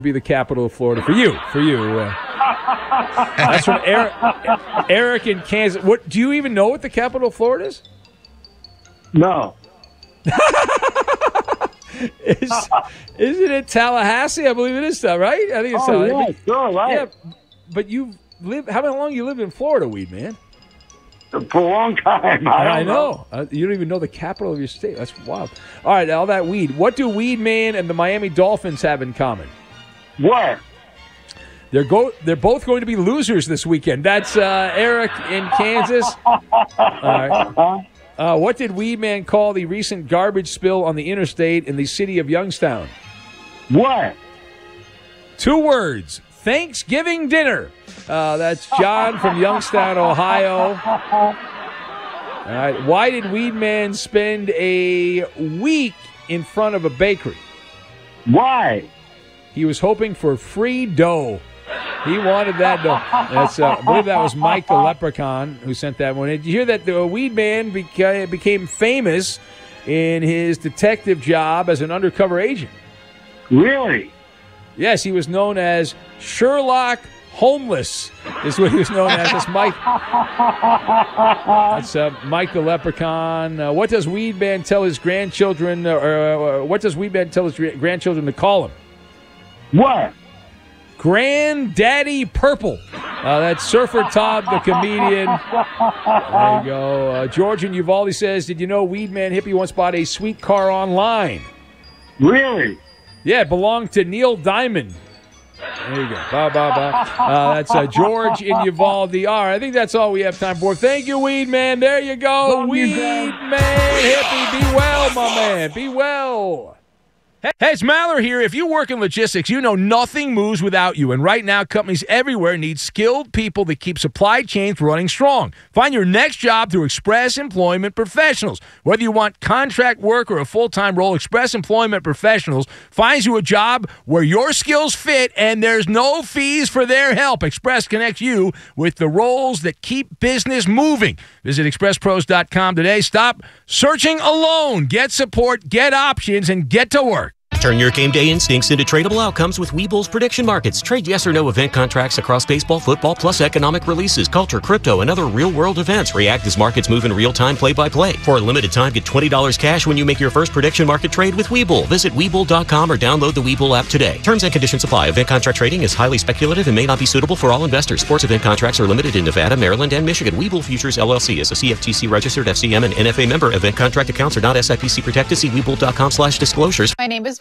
be the capital of Florida for you. That's from Eric in Kansas. What do you even know what the capital of Florida is? No. Isn't it Tallahassee? I believe it is, right? I think it's Tallahassee. Yeah, sure, right. Yeah, but you live. How long you lived in Florida, Weed Man? For a long time. I know. You don't even know the capital of your state. That's wild. All right, all that weed. What do Weed Man and the Miami Dolphins have in common? What? They're both going to be losers this weekend. That's Eric in Kansas. All right. What did Weed Man call the recent garbage spill on the interstate in the city of Youngstown? What? 2 words. Thanksgiving dinner. That's John from Youngstown, Ohio. All right. Why did Weed Man spend a week in front of a bakery? Why? He was hoping for free dough. He wanted that dough. That's, I believe that was Mike the Leprechaun who sent that one. Did you hear that the Weed Man became famous in his detective job as an undercover agent? Really? Yes, he was known as Sherlock Homeless, is what he was known as. That's Mike. That's Mike the Leprechaun. What does Weed Man tell his grandchildren, or what does Weed Man tell his grandchildren to call him? What? Granddaddy Purple. That's Surfer Todd, the comedian. There you go. George in Uvalde says, did you know Weed Man Hippie once bought a sweet car online? Really? Yeah, it belonged to Neil Diamond. There you go. That's George in Uvalde. All right, I think that's all we have time for. Thank you, Weed Man. There you go. Weed Man Hippie. Be well, my man. Be well. Hey, it's Maller here. If you work in logistics, you know nothing moves without you. And right now, companies everywhere need skilled people that keep supply chains running strong. Find your next job through Express Employment Professionals. Whether you want contract work or a full-time role, Express Employment Professionals finds you a job where your skills fit and there's no fees for their help. Express connects you with the roles that keep business moving. Visit expresspros.com today. Stop searching alone. Get support, get options, and get to work. Turn your game day instincts into tradable outcomes with Webull's prediction markets. Trade yes or no event contracts across baseball, football, plus economic releases, culture, crypto, and other real-world events. React as markets move in real time, play-by-play. For a limited time, get $20 cash when you make your first prediction market trade with Webull. Visit Webull.com or download the Webull app today. Terms and conditions apply. Event contract trading is highly speculative and may not be suitable for all investors. Sports event contracts are limited in Nevada, Maryland, and Michigan. Webull Futures, LLC is a CFTC-registered FCM and NFA member. Event contract accounts are not SIPC protected. See Webull.com/disclosures. My name is